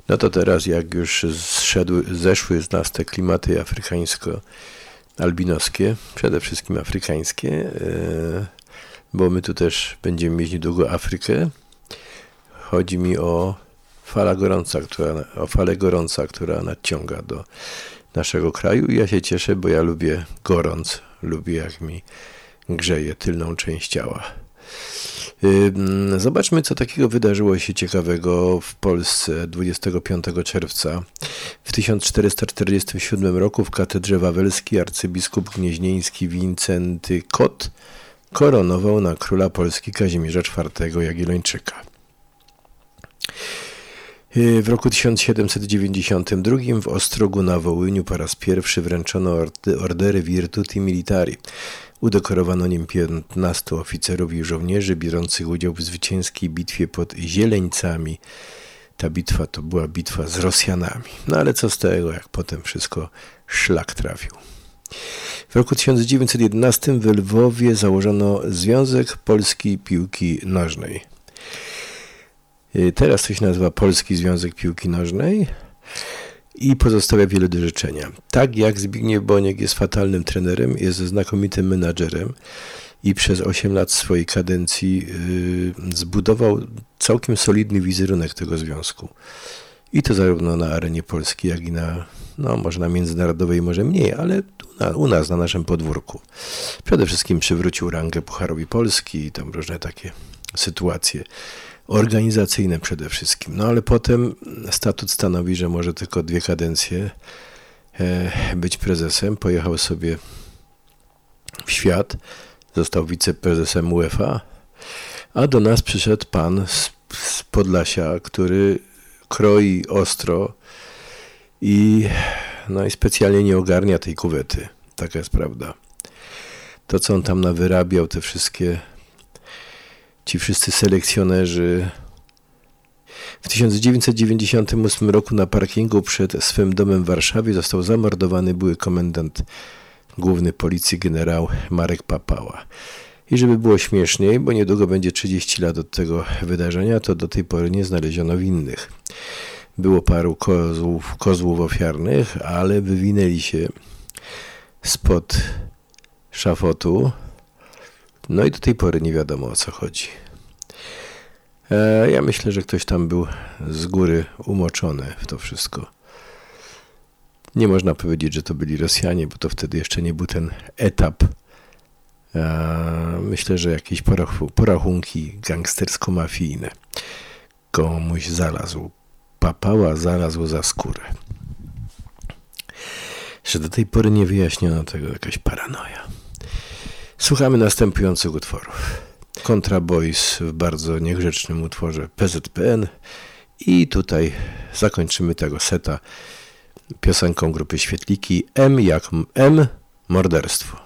No to teraz, jak już zeszły z nas te klimaty afrykańsko-albinoskie, przede wszystkim afrykańskie, bo my tu też będziemy mieć niedługo Afrykę. Chodzi mi o falę gorąca, która nadciąga do naszego kraju i ja się cieszę, bo ja lubię gorąc, lubię jak mi grzeje tylną część ciała. Zobaczmy, co takiego wydarzyło się ciekawego w Polsce 25 czerwca. W 1447 roku w katedrze wawelskiej arcybiskup gnieźnieński Wincenty Kot koronował na króla Polski Kazimierza IV Jagiellończyka. W roku 1792 w Ostrogu na Wołyniu po raz pierwszy wręczono ordery Virtuti Militari. Udekorowano nim 15 oficerów i żołnierzy biorących udział w zwycięskiej bitwie pod Zieleńcami. Ta bitwa to była bitwa z Rosjanami. No ale co z tego, jak potem wszystko szlak trafił. W roku 1911 w Lwowie założono Związek Polski Piłki Nożnej. Teraz to się nazywa Polski Związek Piłki Nożnej i pozostawia wiele do życzenia. Tak jak Zbigniew Boniek jest fatalnym trenerem, jest znakomitym menadżerem i przez 8 lat swojej kadencji zbudował całkiem solidny wizerunek tego związku. I to zarówno na arenie polskiej, jak i może na międzynarodowej, może mniej, ale u nas, na naszym podwórku. Przede wszystkim przywrócił rangę Pucharowi Polski i tam różne takie sytuacje organizacyjne przede wszystkim. No ale potem statut stanowi, że może tylko 2 kadencje być prezesem. Pojechał sobie w świat, został wiceprezesem UEFA, a do nas przyszedł pan z Podlasia, który kroi ostro i specjalnie nie ogarnia tej kuwety. Taka jest prawda. To, co on tam nawyrabiał, ci wszyscy selekcjonerzy. W 1998 roku na parkingu przed swym domem w Warszawie został zamordowany były komendant główny policji generał Marek Papała. I żeby było śmieszniej, bo niedługo będzie 30 lat od tego wydarzenia, to do tej pory nie znaleziono winnych. Było paru kozłów ofiarnych, ale wywinęli się spod szafotu. No i do tej pory nie wiadomo, o co chodzi. Ja myślę, że ktoś tam był z góry umoczony w to wszystko. Nie można powiedzieć, że to byli Rosjanie, bo to wtedy jeszcze nie był ten etap. Myślę, że jakieś porachunki gangstersko-mafijne. Komuś Papała zalazł za skórę. Że do tej pory nie wyjaśniono tego, jakaś paranoja. Słuchamy następujących utworów. Contra Boys w bardzo niegrzecznym utworze PZPN i tutaj zakończymy tego seta piosenką grupy Świetliki M jak morderstwo.